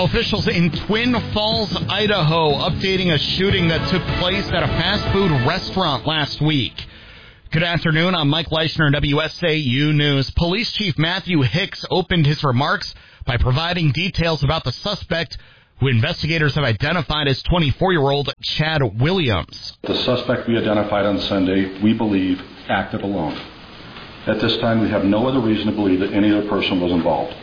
Officials in Twin Falls, Idaho, updating a shooting that took place at a fast food restaurant last week. Good afternoon, I'm Mike Leischner, WSAU News. Police Chief Matthew Hicks opened his remarks by providing details about the suspect, who investigators have identified as 24-year-old Chad Williams. The suspect we identified on Sunday, we believe, acted alone. At this time, we have no other reason to believe that any other person was involved.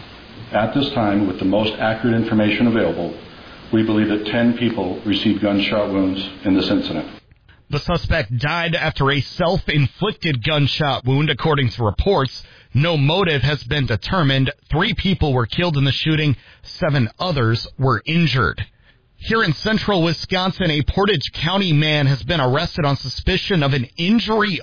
At this time, with the most accurate information available, we believe that 10 people received gunshot wounds in this incident. The suspect died after a self-inflicted gunshot wound, according to reports. No motive has been determined. 3 people were killed in the shooting. 7 others were injured. Here in central Wisconsin, a Portage County man has been arrested on suspicion of an injury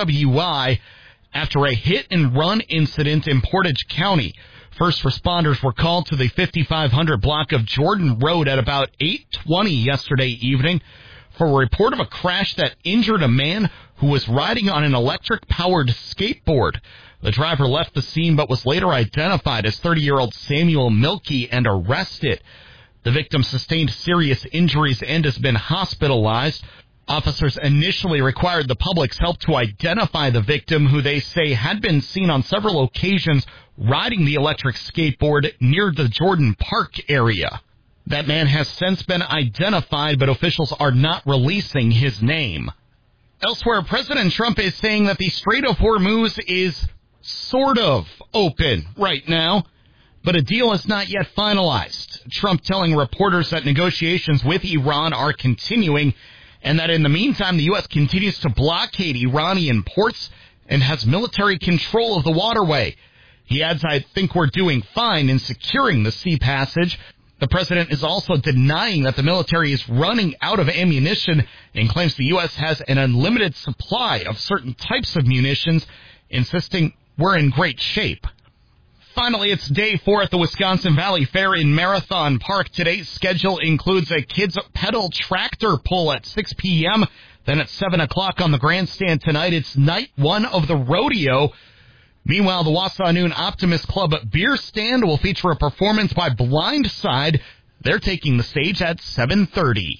OWI after a hit-and-run incident in Portage County. First responders were called to the 5500 block of Jordan Road at about 8:20 yesterday evening for a report of a crash that injured a man who was riding on an electric-powered skateboard. The driver left the scene but was later identified as 30-year-old Samuel Milkey and arrested. The victim sustained serious injuries and has been hospitalized. Officers initially required the public's help to identify the victim, who they say had been seen on several occasions riding the electric skateboard near the Jordan Park area. That man has since been identified, but officials are not releasing his name. Elsewhere, President Trump is saying that the Strait of Hormuz is sort of open right now, but a deal is not yet finalized. Trump telling reporters that negotiations with Iran are continuing, and that in the meantime, the U.S. continues to blockade Iranian ports and has military control of the waterway. He adds, "I think we're doing fine in securing the sea passage." The president is also denying that the military is running out of ammunition and claims the U.S. has an unlimited supply of certain types of munitions, insisting we're in great shape. Finally, it's day 4 at the Wisconsin Valley Fair in Marathon Park. Today's schedule includes a kids' pedal tractor pull at 6 p.m. Then at 7 o'clock on the grandstand tonight, it's night 1 of the rodeo. Meanwhile, the Wausau Noon Optimist Club beer stand will feature a performance by Blindside. They're taking the stage at 7:30.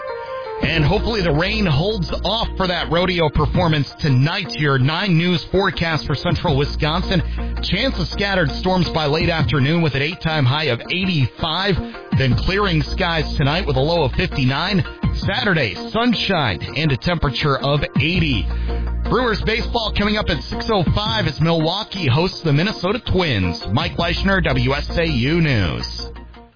And hopefully the rain holds off for that rodeo performance tonight. Your 9 News forecast for central Wisconsin. Chance of scattered storms by late afternoon with an 8-time high of 85. Then clearing skies tonight with a low of 59. Saturday, sunshine and a temperature of 80. Brewers baseball coming up at 6:05 as Milwaukee hosts the Minnesota Twins. Mike Leischner, WSAU News.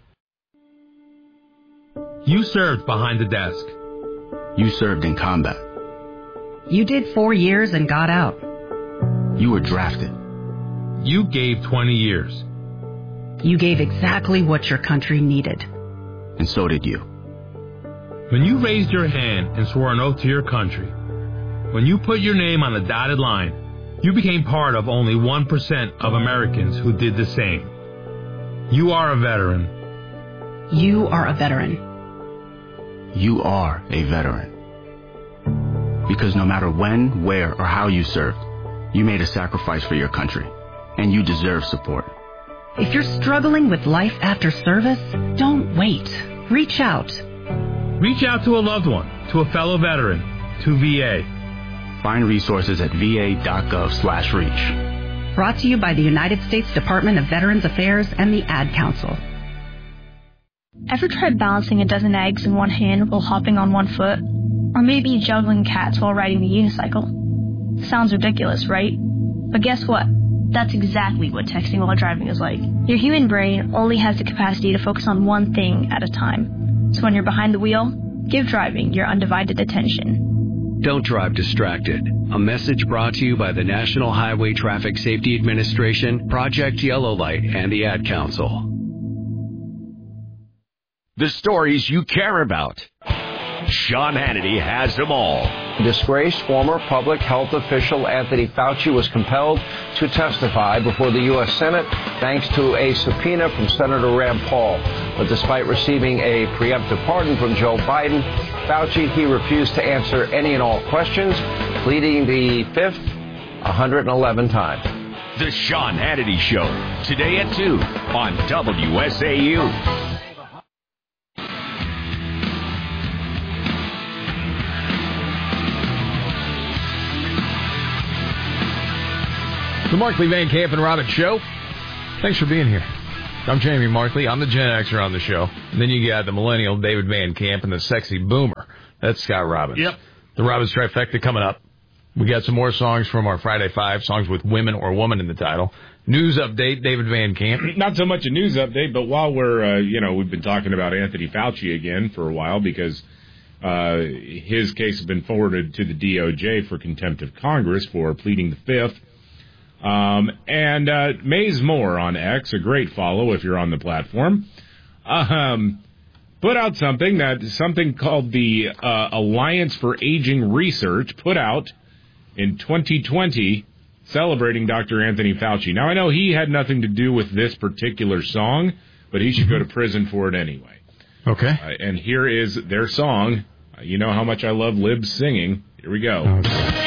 You served behind the desk. You served in combat. You did 4 years and got out. You were drafted. You gave 20 years. You gave exactly what your country needed. And so did you. When you raised your hand and swore an oath to your country, when you put your name on a dotted line, you became part of only 1% of Americans who did the same. You are a veteran. You are a veteran. You are a veteran. Because no matter when, where, or how you served, you made a sacrifice for your country, and you deserve support. If you're struggling with life after service, don't wait. Reach out. Reach out to a loved one, to a fellow veteran, to VA. Find resources at va.gov/reach. Brought to you by the United States Department of Veterans Affairs and the Ad Council. Ever tried balancing a dozen eggs in one hand while hopping on one foot? Or maybe juggling cats while riding the unicycle? Sounds ridiculous, right? But guess what? That's exactly what texting while driving is like. Your human brain only has the capacity to focus on one thing at a time. So when you're behind the wheel, give driving your undivided attention. Don't drive distracted. A message brought to you by the National Highway Traffic Safety Administration, Project Yellow Light, and the Ad Council. The stories you care about. Sean Hannity has them all. Disgraced former public health official Anthony Fauci was compelled to testify before the U.S. Senate thanks to a subpoena from Senator Rand Paul. But despite receiving a preemptive pardon from Joe Biden, Fauci, he refused to answer any and all questions, pleading the fifth 111 times. The Sean Hannity Show, today at 2 on WSAU. The Markley, Van Camp, and Robbins Show. Thanks for being here. I'm Jamie Markley. I'm the Gen Xer on the show. And then you got the millennial David Van Camp and the sexy boomer. That's Scott Robbins. Yep. The Robbins Trifecta coming up. We got some more songs from our Friday 5, songs with women or woman in the title. News update, David Van Camp. Not so much a news update, but while we're, we've been talking about Anthony Fauci again for a while because his case has been forwarded to the DOJ for contempt of Congress for pleading the Fifth. And Maze Moore on X, a great follow if you're on the platform, put out something called the Alliance for Aging Research, put out in 2020, celebrating Dr. Anthony Fauci. Now, I know he had nothing to do with this particular song, but he should go to prison for it anyway. Okay. And here is their song. You know how much I love Libs singing. Here we go. Okay.